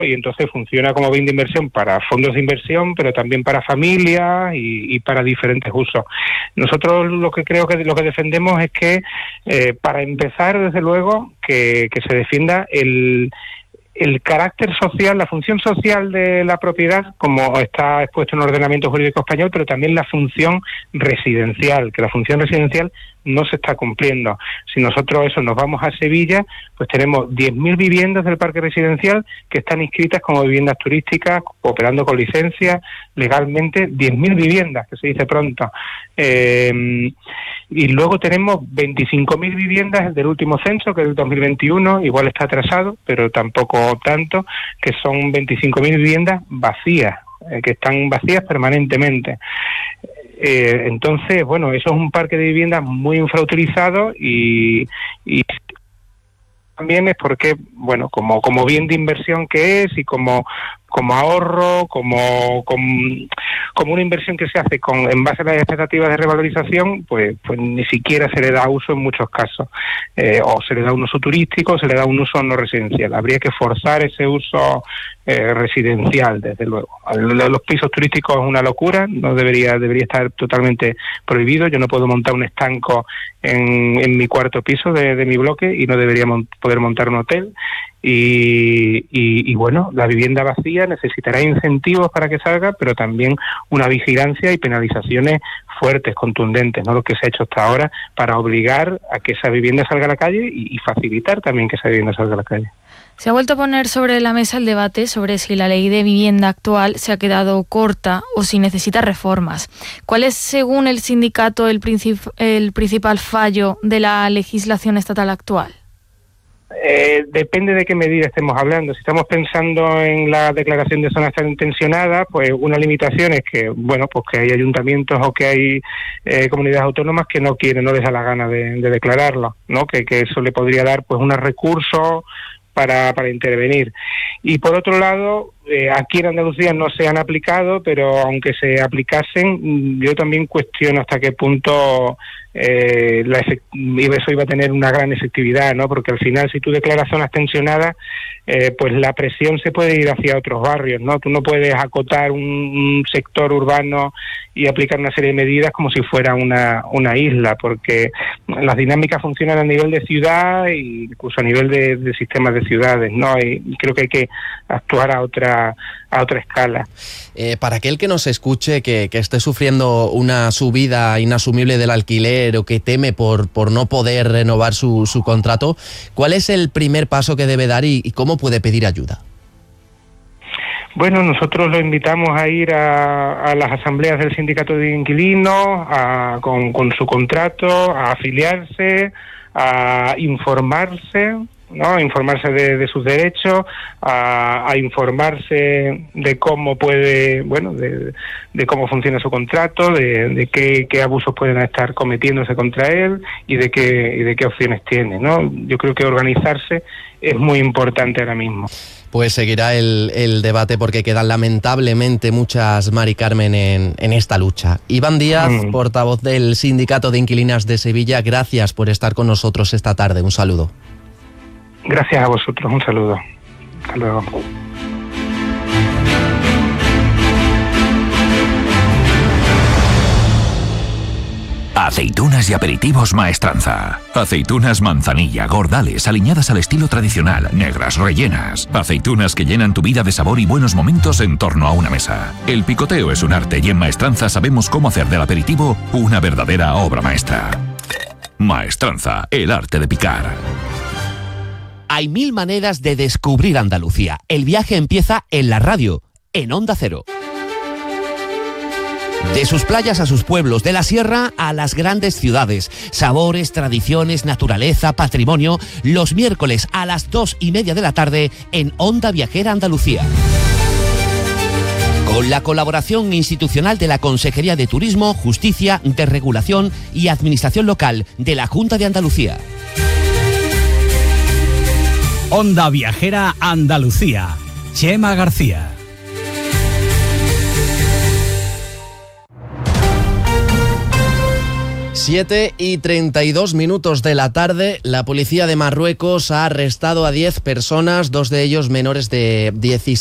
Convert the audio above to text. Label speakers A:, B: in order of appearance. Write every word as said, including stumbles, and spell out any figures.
A: y entonces funciona como bien de inversión para fondos de inversión, pero también para familias y, y para diferentes usos. Nosotros lo que creo que lo que defendemos es que, eh, para empezar, desde luego, que, que se defienda el el carácter social, la función social de la propiedad, como está expuesto en el ordenamiento jurídico español, pero también la función residencial, que la función residencial no se está cumpliendo. Si nosotros eso nos vamos a Sevilla, pues tenemos diez mil viviendas del parque residencial que están inscritas como viviendas turísticas, operando con licencia legalmente, diez mil viviendas, que se dice pronto. Eh, y luego tenemos veinticinco mil viviendas del último censo, que es del dos mil veintiuno, igual está atrasado, pero tampoco tanto, que son veinticinco mil viviendas vacías, eh, que están vacías permanentemente. Eh, entonces, bueno, eso es un parque de viviendas muy infrautilizado y, y también es porque, bueno, como como bien de inversión que es y como como ahorro, como, como como una inversión que se hace con en base a las expectativas de revalorización, pues pues ni siquiera se le da uso en muchos casos, eh, o se le da un uso turístico, o se le da un uso no residencial. Habría que forzar ese uso eh, residencial, desde luego. Los pisos turísticos es una locura, no debería debería estar totalmente prohibido. Yo no puedo montar un estanco en, en mi cuarto piso de, de mi bloque y no debería mon- poder montar un hotel. Y, y, y bueno, la vivienda vacía necesitará incentivos para que salga, pero también una vigilancia y penalizaciones fuertes, contundentes, no lo que se ha hecho hasta ahora, para obligar a que esa vivienda salga a la calle y, y facilitar también que esa vivienda salga a la calle.
B: Se ha vuelto a poner sobre la mesa el debate sobre si la ley de vivienda actual se ha quedado corta o si necesita reformas. ¿Cuál es, según el sindicato, el, princip- el principal fallo de la legislación estatal actual?
A: Eh, depende de qué medida estemos hablando. Si estamos pensando en la declaración de zonas tensionadas, pues una limitación es que, bueno, pues que hay ayuntamientos o que hay eh, comunidades autónomas que no quieren, no les da la gana de, de declararlo, ¿no? Que, que eso le podría dar pues unos recursos para, para intervenir. Y por otro lado, eh, aquí en Andalucía no se han aplicado, pero aunque se aplicasen, yo también cuestiono hasta qué punto eh, la efect- eso iba a tener una gran efectividad, ¿no? Porque al final, si tú declaras zonas tensionadas, eh, pues la presión se puede ir hacia otros barrios, ¿no? Tú no puedes acotar un, un sector urbano y aplicar una serie de medidas como si fuera una, una isla, porque las dinámicas funcionan a nivel de ciudad e incluso a nivel de, de sistemas de ciudades, ¿no? Y creo que hay que actuar a otra a otra escala.
C: Eh, para aquel que nos escuche, que, que esté sufriendo una subida inasumible del alquiler o que teme por, por no poder renovar su, su contrato, ¿cuál es el primer paso que debe dar y, y cómo puede pedir ayuda?
A: Bueno, nosotros lo invitamos a ir a, a las asambleas del sindicato de inquilinos, a, con, con su contrato, a afiliarse, a informarse, ¿no? A informarse de, de sus derechos, a, a informarse de cómo puede, bueno, de, de cómo funciona su contrato, de, de qué, qué abusos pueden estar cometiéndose contra él y de qué y de qué opciones tiene, ¿no? Yo creo que organizarse es muy importante ahora mismo.
C: Pues seguirá el, el debate porque quedan lamentablemente muchas Mari Carmen en, en esta lucha. Iván Díaz, mm. portavoz del Sindicato de Inquilinas de Sevilla, gracias por estar con nosotros esta tarde. Un saludo.
A: Gracias a vosotros, un saludo. Hasta luego.
D: Aceitunas y aperitivos Maestranza. Aceitunas manzanilla, gordales, aliñadas al estilo tradicional, negras, rellenas. Aceitunas que llenan tu vida de sabor y buenos momentos en torno a una mesa. El picoteo es un arte y en Maestranza sabemos cómo hacer del aperitivo una verdadera obra maestra. Maestranza, el arte de picar.
E: Hay mil maneras de descubrir Andalucía. El viaje empieza en la radio, en Onda Cero. De sus playas a sus pueblos, de la sierra a las grandes ciudades. Sabores, tradiciones, naturaleza, patrimonio. Los miércoles a las dos y media de la tarde en Onda Viajera Andalucía. Con la colaboración institucional de la Consejería de Turismo, Justicia, Desregulación y Administración Local de la Junta de Andalucía.
F: Onda Viajera Andalucía. Chema García.
C: siete y treinta y dos minutos de la tarde, la policía de Marruecos ha arrestado a diez personas, dos de ellos menores de dieciséis